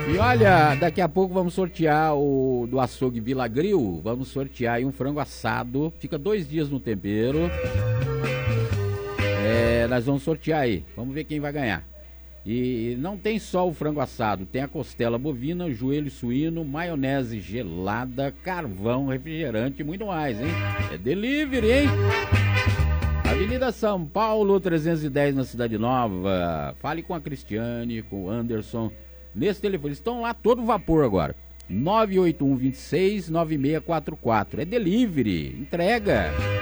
E olha, daqui a pouco vamos sortear o do açougue Vila Grill. Vamos sortear aí um frango assado. Fica 2 dias no tempero. Nós vamos sortear aí. Vamos ver quem vai ganhar. E não tem só o frango assado, tem a costela bovina, joelho suíno, maionese gelada, carvão, refrigerante e muito mais, hein? É delivery, hein? Avenida São Paulo, 310 na Cidade Nova. Fale com a Cristiane, com o Anderson. Nesse telefone, eles estão lá todo vapor agora. 981 26 9644. É delivery, entrega.